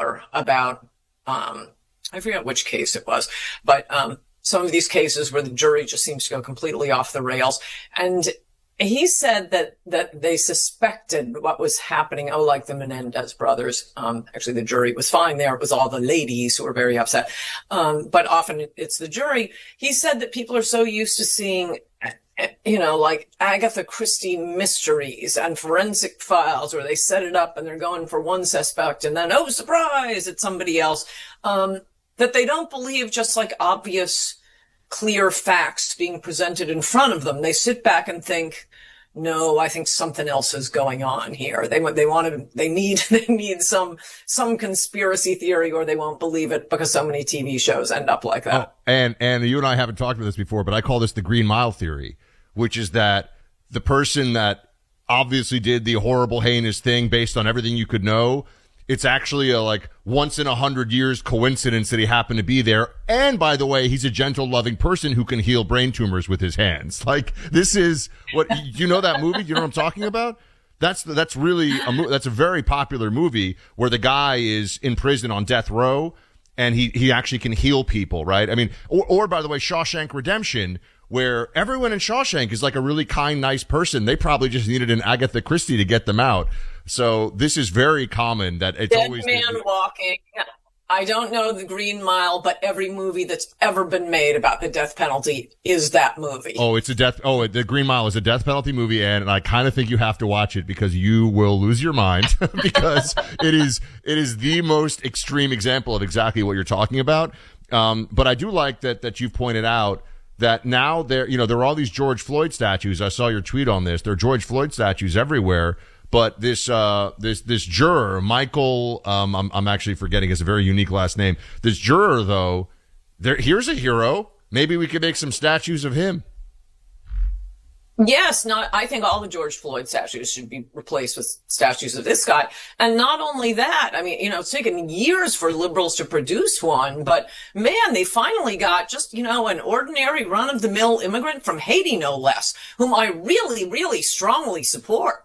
particular about, I forget which case it was, but some of these cases where the jury just seems to go completely off the rails. And he said that they suspected what was happening. Oh, like the Menendez brothers. Actually, the jury was fine there. It was all the ladies who were very upset. But often it's the jury. He said that people are so used to seeing, like Agatha Christie mysteries and forensic files where they set it up and they're going for one suspect and then, oh, surprise, it's somebody else. That they don't believe just like obvious, clear facts being presented in front of them. They sit back and think, no, I think something else is going on here. They need some conspiracy theory, or they won't believe it, because so many TV shows end up like that. Oh, and you and I haven't talked about this before, but I call this the Green Mile theory, which is that the person that obviously did the horrible, heinous thing based on everything you could know, it's actually a like once in 100 years coincidence that he happened to be there. And by the way, he's a gentle, loving person who can heal brain tumors with his hands. Like, this is what, you know that movie? You know what I'm talking about? That's really that's a very popular movie where the guy is in prison on death row and he actually can heal people, right? I mean, or by the way, Shawshank Redemption, where everyone in Shawshank is like a really kind, nice person. They probably just needed an Agatha Christie to get them out. So this is very common that it's Dead always man walking. I don't know the Green Mile, but every movie that's ever been made about the death penalty is that movie. Oh, the Green Mile is a death penalty movie, and I kind of think you have to watch it because you will lose your mind because it is the most extreme example of exactly what you're talking about. But I do like that you've pointed out that now there are all these George Floyd statues. I saw your tweet on this. There are George Floyd statues everywhere. But this juror, Michael, I'm actually forgetting his very unique last name. This juror, though, here's a hero. Maybe we could make some statues of him. Yes, I think all the George Floyd statues should be replaced with statues of this guy. And not only that, I mean, it's taken years for liberals to produce one, but man, they finally got just, an ordinary run-of-the-mill immigrant from Haiti, no less, whom I really, really strongly support.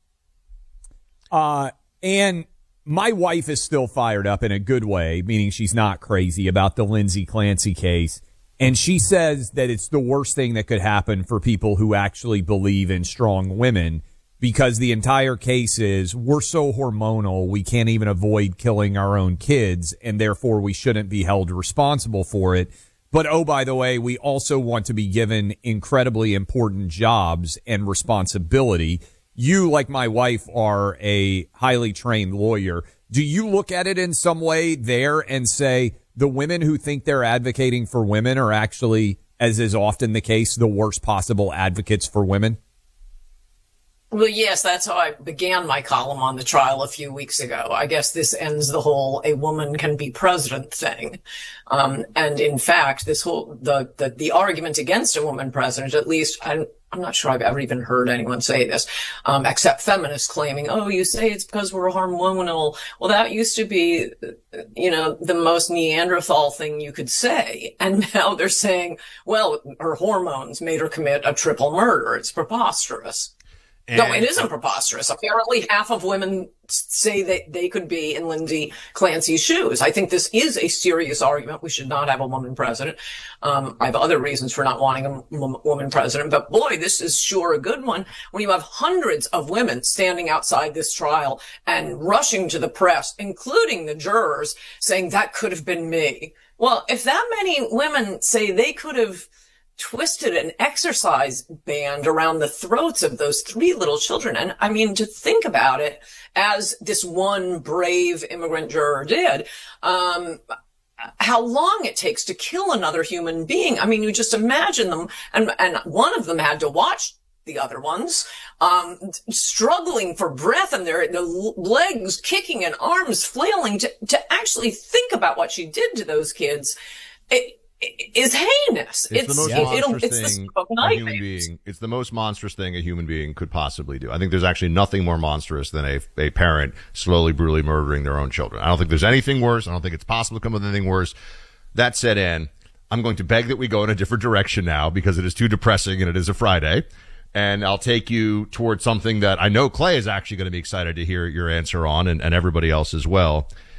And my wife is still fired up in a good way, meaning she's not crazy about the Lindsay Clancy case. And she says that it's the worst thing that could happen for people who actually believe in strong women, because the entire case is we're so hormonal, we can't even avoid killing our own kids, and therefore we shouldn't be held responsible for it. But, oh, by the way, we also want to be given incredibly important jobs and responsibility. You, like my wife, are a highly trained lawyer. Do you look at it in some way there and say the women who think they're advocating for women are actually, as is often the case, the worst possible advocates for women? Well, yes, that's how I began my column on the trial a few weeks ago. I guess this ends the whole "a woman can be president" thing. And in fact, this whole, the argument against a woman president, at least I'm not sure I've ever even heard anyone say this, except feminists claiming, oh, you say it's because we're hormonal. Well, that used to be, the most Neanderthal thing you could say. And now they're saying, well, her hormones made her commit a triple murder. It's preposterous. No, it isn't preposterous. Apparently, half of women say that they could be in Lindsay Clancy's shoes. I think this is a serious argument. We should not have a woman president. I have other reasons for not wanting a woman president, but boy, this is sure a good one. When you have hundreds of women standing outside this trial and rushing to the press, including the jurors, saying that could have been me. Well, if that many women say they could have twisted an exercise band around the throats of those 3 little children. And I mean, to think about it, as this one brave immigrant juror did, how long it takes to kill another human being. I mean, you just imagine them, and one of them had to watch the other ones, struggling for breath, and their legs kicking and arms flailing to actually think about what she did to those kids. Is heinous. It's the most monstrous thing a human being. It's the most monstrous thing a human being could possibly do. I think there's actually nothing more monstrous than a parent slowly, brutally murdering their own children. I don't think there's anything worse. I don't think it's possible to come up with anything worse. That said, Ann, I'm going to beg that we go in a different direction now because it is too depressing and it is a Friday. And I'll take you towards something that I know Clay is actually going to be excited to hear your answer on, and everybody else as well.